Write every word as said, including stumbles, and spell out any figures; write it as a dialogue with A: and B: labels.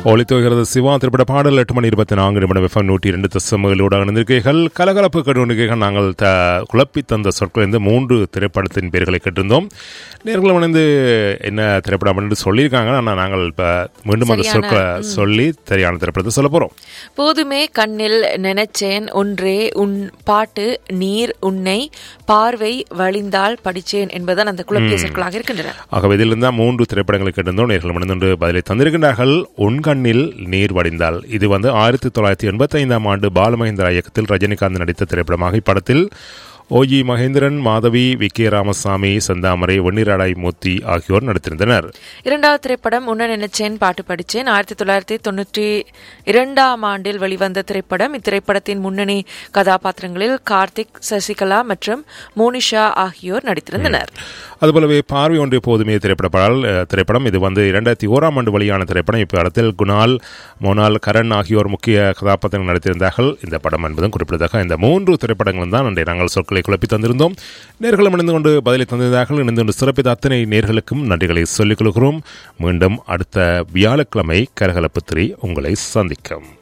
A: ஒளித்துகிறது சிவா திரைப்பட பாடல் எட்டு மணி இருபத்தி நான்கு நிமிடம் எஃப்எம் நூற்றி இரண்டு தசமகளோடு அணிந்திருக்கீர்கள். கலகலப்பு கடுவனுக்கைகள் நாங்கள் த குழப்பி தந்த சொற்கள் இருந்து மூன்று திரைப்படத்தின் பேர்களை கேட்டிருந்தோம். நேர்களும் வந்து என்ன திரைப்படம் அப்படின்னு சொல்லியிருக்காங்க. ஆனால் நாங்கள் இப்போ மீண்டும் அந்த சொற்களை சொல்லி சரியான திரைப்படத்தை சொல்ல போகிறோம்.
B: போதுமே கண்ணில் நினைச்சேன் ஒன்றே உன் பாட்டு நீர் உன்னை பார்வை வழிந்தால் படிச்சேன் என்பதுதான் அந்த குழப்பிய சொற்களாக இருக்கின்றன.
A: ஆகவே இதிலிருந்து தான் மூன்று திரைப்படங்களை கேட்டிருந்தோம். நேர்கள் மணிந்து பதிலை தந்திருக்கின்றார்கள். உன் கண்ணில் நீர் வடிந்தால் இது வந்து ஆயிரத்தி தொள்ளாயிரத்தி எண்பத்தி ஐந்தாம் ஆண்டு பாலமகேந்திரா இயக்கத்தில் ரஜினிகாந்த் நடித்த திரைப்படமாக இப்படத்தில் OG Mahendran, Madhavi, V K Ramasamy, செந்தாமரை, வெண்ணிராடாய் மூர்த்தி ஆகியோர் நடித்திருந்தனர்.
B: இரண்டாவது திரைப்படம் உன்ன நினைச்சேன் பாட்டு படிச்சேன் ஆயிரத்தி தொள்ளாயிரத்தி தொன்னூற்றி இரண்டாம் ஆண்டில் வெளிவந்த திரைப்படம். இத்திரைப்படத்தின் முன்னணி கதாபாத்திரங்களில் கார்த்திக், சசிகலா மற்றும் மோனிஷா ஆகியோர் நடித்திருந்தனர்.
A: அதுபோலவே பார்வை ஒன்றிய போதுமே திரைப்பட பாடல் திரைப்படம் இது வந்து இரண்டாயிரத்தி ஓராம் ஆண்டு வெளியான திரைப்படம். இப்படத்தில் குணால், மோனால், கரண் ஆகியோர் முக்கிய கதாபாத்திரங்கள் நடித்திருந்தார்கள். இந்த படம் என்பதும் குறிப்பிட்டதாக இந்த மூன்று திரைப்படங்களும் தான் அன்றைய நாங்கள் சொற்களை குழப்பி தந்திருந்தோம். நேர்களும் இணைந்து கொண்டு பதிலை தந்திருந்தார்கள். இணைந்து கொண்டு சிறப்பித்த அத்தனை நேர்களுக்கும் நன்றிகளை சொல்லிக் கொள்கிறோம். மீண்டும் அடுத்த வியாழக்கிழமை கரகலப்பு திரை உங்களை சந்திக்கும்.